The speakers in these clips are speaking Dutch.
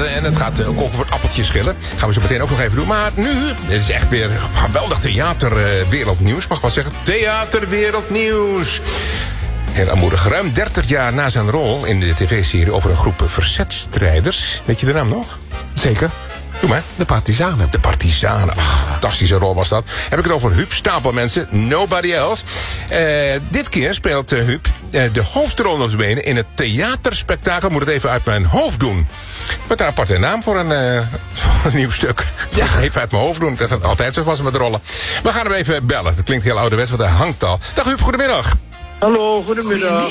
En het gaat ook over het appeltje schillen. Gaan we zo meteen ook nog even doen. Maar nu, het is echt weer geweldig theaterwereldnieuws. Mag ik wel zeggen, theaterwereldnieuws. Heel aanmoedig. Ruim 30 jaar na zijn rol in de tv-serie over een groep verzetstrijders. Weet je de naam nog? Zeker. Doe maar. De Partizanen. De Partizanen. Fantastische rol was dat. Heb ik het over Huub Stapelmensen. Nobody else. Dit keer speelt Huub de hoofdrol nog benen in het theaterspektakel. Moet het even uit mijn hoofd doen. Met een aparte naam voor een nieuw stuk. Ja. Even uit mijn hoofd doen. Dat het altijd zo was met rollen. We gaan hem even bellen. Dat klinkt heel ouderwets, want hij hangt al. Dag Huub, goedemiddag. Hallo, goedemiddag.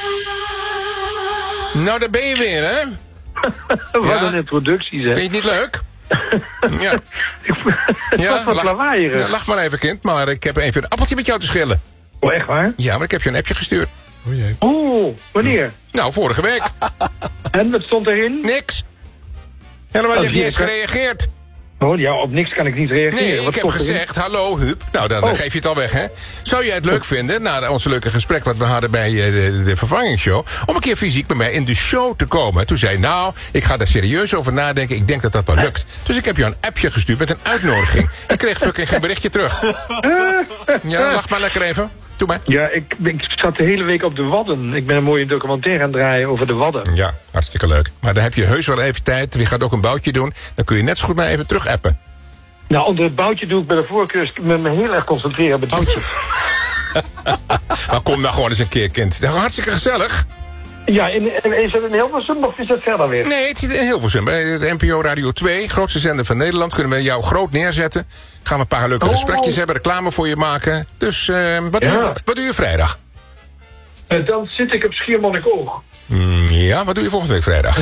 Nou, daar ben je weer, hè? Wat een introductie, zeg. Vind je het niet leuk? Ja. Ja, wat lawaaierig. Ja, lach maar even, kind. Maar ik heb even een appeltje met jou te schillen. Oh, echt waar? Ja, maar ik heb je een appje gestuurd. Oeh, wanneer? Nou, vorige week. En wat stond erin? Niks. Helemaal, je hebt niet eens gereageerd. Oh, ja, op niks kan ik niet reageren. Nee, wat ik heb gezegd, hallo Huub. Nou, dan geef je het al weg, hè. Zou jij het leuk vinden, na ons leuke gesprek wat we hadden bij de vervangingsshow, om een keer fysiek bij mij in de show te komen? Toen zei nou, ik ga daar serieus over nadenken. Ik denk dat dat wel lukt. Dus ik heb je een appje gestuurd met een uitnodiging. Ik kreeg fucking geen berichtje terug. Ja, lach maar lekker even. Doe maar. Ja, ik zat de hele week op de Wadden. Ik ben een mooie documentaire aan het draaien over de Wadden. Ja, hartstikke leuk. Maar dan heb je heus wel even tijd. Wie gaat ook een boutje doen. Dan kun je net zo goed maar even terug appen. Nou, onder het boutje doe ik bij de voorkeur me heel erg concentreren op het boutje. Maar kom nou gewoon eens een keer, kind. Hartstikke gezellig. Ja, is het in Hilversum of is het verder weer? Nee, het zit in Hilversum. Bij de NPO Radio 2, grootste zender van Nederland. Kunnen we jou groot neerzetten. Gaan we een paar leuke gesprekjes hebben, reclame voor je maken. Dus wat doe je vrijdag? Dan zit ik op Schiermonnikoog. Ja, wat doe je volgende week vrijdag?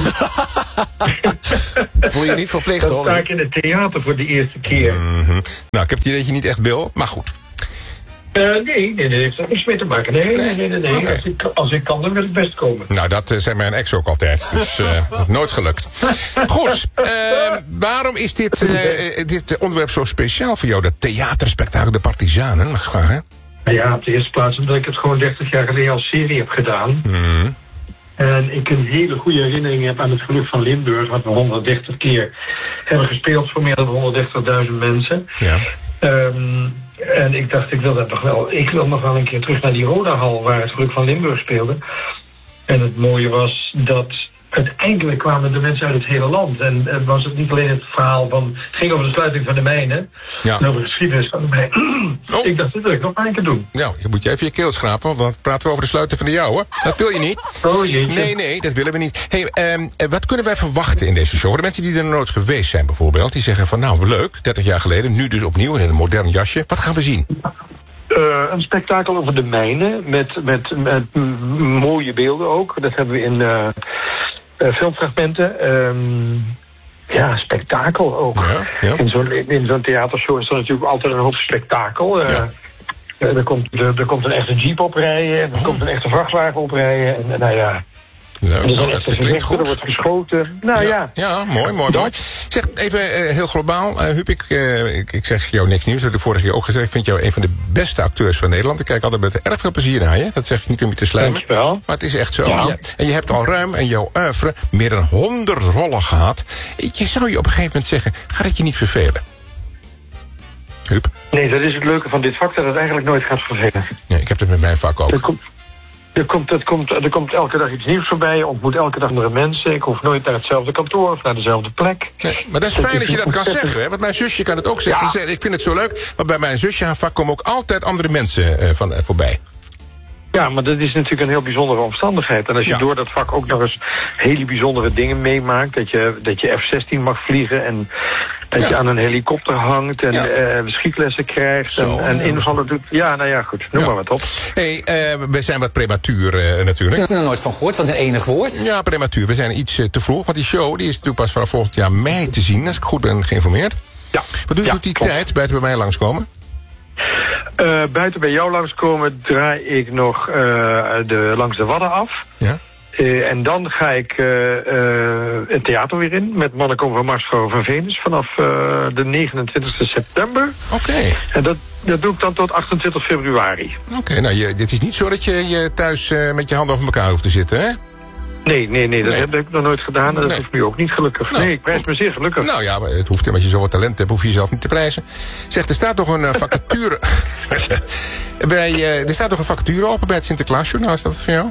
Voel je niet verplicht, hoor. Dan sta ik in het theater voor de eerste keer. Nou, ik heb het idee dat je niet echt wil, maar goed. Nee, dat heeft er niks mee te maken. Nee. Okay. Als ik kan, dan wil ik best komen. Nou, dat zei mijn ex ook altijd. Dus nooit gelukt. Goed, waarom is dit onderwerp zo speciaal voor jou? Dat theaterspektakel De Partizanen, mag ik vragen? Ja, op de eerste plaats omdat ik het gewoon 30 jaar geleden als serie heb gedaan. En ik een hele goede herinnering heb aan het Geluk van Limburg, wat we 130 keer hebben gespeeld voor meer dan 130.000 mensen. Ja. En ik dacht, ik wil nog wel een keer terug naar die Rodahal waar het Geluk van Limburg speelde. En het mooie was dat uiteindelijk kwamen de mensen uit het hele land. En was het niet alleen het verhaal van, het ging over de sluiting van de mijnen. Ja. En over de geschiedenis van de mijnen. Ik dacht, dat wil ik nog maar een keer doen. Nou, je moet je even je keel schrapen, want dan praten we over de sluiting van de jouwe. Dat wil je niet. Oh jeetje. Nee, dat willen we niet. Hey, wat kunnen wij verwachten in deze show? De mensen die er nooit geweest zijn bijvoorbeeld, die zeggen van nou leuk, 30 jaar geleden, nu dus opnieuw in een modern jasje. Wat gaan we zien? Een spektakel over de mijnen, met mooie beelden ook. Dat hebben we in filmfragmenten. Ja, spektakel ook. Ja. In zo'n theatershow is er natuurlijk altijd een hoop spektakel. Er komt een echte jeep oprijden, en er komt een echte vrachtwagen oprijden. En nou ja. Dat klinkt goed. Er wordt geschoten. Ja, mooi. Zeg even heel globaal, Huub, ik zeg jou niks nieuws. Dat heb ik vorig jaar ook gezegd. Ik vind jou een van de beste acteurs van Nederland. Ik kijk altijd met erg veel plezier naar je. Dat zeg ik niet om je te slijmen. Dankjewel. Maar het is echt zo. Ja. Ja. En je hebt al ruim in jouw oeuvre meer dan 100 rollen gehad. Je zou je op een gegeven moment zeggen, gaat het je niet vervelen? Huub? Nee, dat is het leuke van dit vak, dat het eigenlijk nooit gaat vervelen. Nee, ik heb het met mijn vak ook. Er komt elke dag iets nieuws voorbij. Je ontmoet elke dag andere mensen. Ik hoef nooit naar hetzelfde kantoor of naar dezelfde plek. Nee, maar dat is fijn dat je dat kan zeggen. Hè? Want mijn zusje kan het ook zeggen. Ja. Ik vind het zo leuk. Maar bij mijn zusje haar vak komen ook altijd andere mensen voorbij. Ja, maar dat is natuurlijk een heel bijzondere omstandigheid. En als je door dat vak ook nog eens hele bijzondere dingen meemaakt. Dat je F-16 mag vliegen en dat je aan een helikopter hangt en schietlessen krijgt en invallen doet. Ja, nou ja, goed. Noem maar wat op. Hey, we zijn wat prematuur natuurlijk. Ik heb er nooit van gehoord, want een enig woord. Ja, prematuur. We zijn iets te vroeg. Want die show die is natuurlijk pas vanaf volgend jaar mei te zien. Als ik goed ben geïnformeerd. Ja. Wat doe je tot die tijd buiten bij mij langskomen? Buiten bij jou langskomen draai ik nog langs de Wadden af. Ja. En dan ga ik het theater weer in met Mannen komen van Mars, Vrouwen van Venus vanaf de 29 september. Oké. En dat doe ik dan tot 28 februari. Oké, nou het is niet zo dat je thuis met je handen over elkaar hoeft te zitten, hè? Nee, dat heb ik nog nooit gedaan. En dat hoeft nu ook niet, gelukkig. Nou, nee, ik prijs me zeer gelukkig. Nou ja, maar het hoeft, als je zo wat talent hebt, hoef je jezelf niet te prijzen. Zeg, er staat nog een vacature... er staat nog een vacature open bij het Sinterklaasjournaal. Is dat voor jou?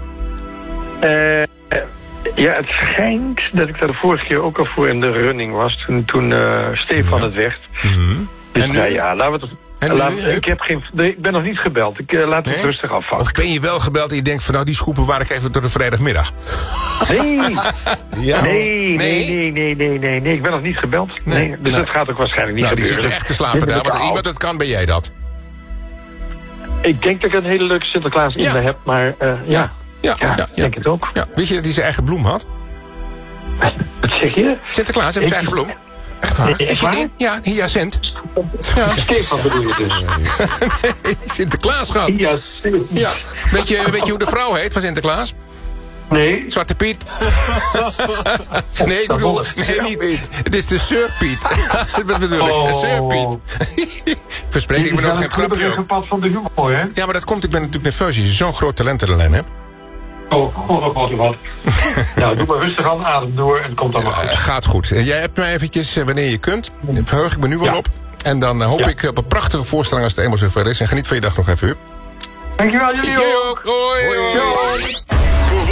Ja, het schijnt dat ik daar de vorige keer ook al voor in de running was. Toen Stefan het werd. Mm-hmm. Dus en nu? nou ja, laten we het... Ik ben nog niet gebeld. Laat het rustig afvallen. Of ben je wel gebeld en je denkt van nou die schoepen waar ik even door de vrijdagmiddag? Nee. Ja. Nee. Ik ben nog niet gebeld. Nee. Dus dat gaat ook waarschijnlijk niet gebeuren. Die zitten echt te slapen daar. Want iemand dat kan, ben jij dat? Ik denk dat ik een hele leuke Sinterklaas in me heb, maar ja, denk het ook. Ja. Weet je dat hij zijn eigen bloem had? Wat zeg je? Sinterklaas heeft zijn eigen bloem. Echt waar? Echt waar? Ja, hyacint. Ja. Stefan bedoel je dus? Nee, Sinterklaas gehad. Hyacint. Ja. Weet je hoe de vrouw heet van Sinterklaas? Nee. Zwarte Piet. Nee, ik bedoel... Nee, niet. Het is de Sir Piet. Wat bedoel ik? Sir Piet. Verspreek, ik ben ook geen grapje. Het pad van de humor, hè? Ja, maar dat komt, ik ben natuurlijk nerveus. Je zo'n groot talent in de lijn hebt. Wat. Nou, doe maar rustig aan, adem door en het komt allemaal goed. Gaat goed. Jij hebt mij eventjes, wanneer je kunt. Verheug ik me nu al op. En dan hoop ik op een prachtige voorstelling als het eenmaal zover is. En geniet van je dag nog even, Huub. Dankjewel, jullie ook. Hoi.